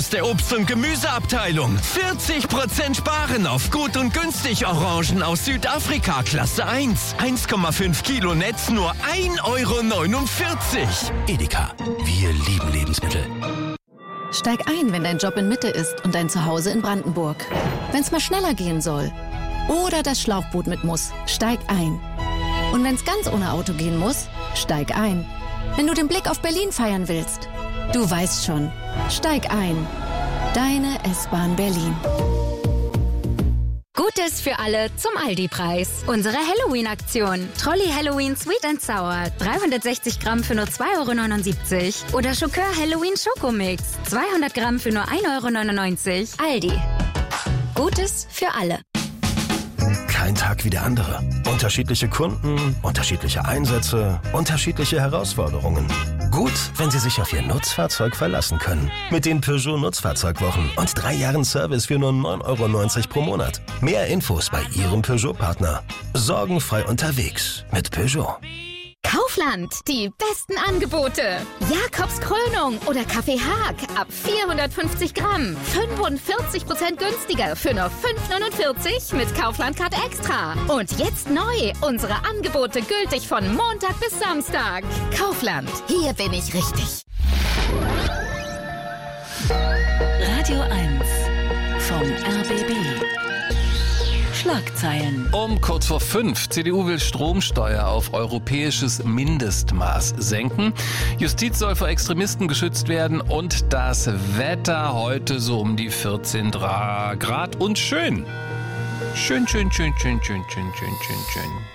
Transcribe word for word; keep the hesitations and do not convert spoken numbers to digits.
Der Obst- und Gemüseabteilung. vierzig Prozent sparen auf gut und günstig Orangen aus Südafrika, Klasse eins. eins Komma fünf Kilo Netz, nur ein Euro neunundvierzig. Edeka, wir lieben Lebensmittel. Steig ein, wenn dein Job in Mitte ist und dein Zuhause in Brandenburg. Wenn es mal schneller gehen soll oder das Schlauchboot mit muss, steig ein. Und wenn es ganz ohne Auto gehen muss, steig ein. Wenn du den Blick auf Berlin feiern willst, du weißt schon, steig ein. Deine S-Bahn Berlin. Gutes für alle zum Aldi-Preis. Unsere Halloween-Aktion. Trolli Halloween Sweet and Sour. dreihundertsechzig Gramm für nur zwei Euro neunundsiebzig. Oder Schokör Halloween Schokomix. zweihundert Gramm für nur ein Euro neunundneunzig. Aldi. Gutes für alle. Kein Tag wie der andere. Unterschiedliche Kunden, unterschiedliche Einsätze, unterschiedliche Herausforderungen. Gut, wenn Sie sich auf Ihr Nutzfahrzeug verlassen können. Mit den Peugeot Nutzfahrzeugwochen und drei Jahren Service für nur neun Euro neunzig pro Monat. Mehr Infos bei Ihrem Peugeot-Partner. Sorgenfrei unterwegs mit Peugeot. Kaufland, die besten Angebote. Jakobs Krönung oder Kaffee Haag ab vierhundertfünfzig Gramm. fünfundvierzig Prozent günstiger für nur fünf neunundvierzig mit Kaufland-Card Extra. Und jetzt neu, unsere Angebote gültig von Montag bis Samstag. Kaufland, hier bin ich richtig. Radio eins vom R B B. Schlagzeilen. Um kurz vor fünf. C D U will Stromsteuer auf europäisches Mindestmaß senken. Justiz soll vor Extremisten geschützt werden und das Wetter heute so um die vierzehn Grad und schön. Schön, schön, schön, schön, schön, schön, schön, schön, schön.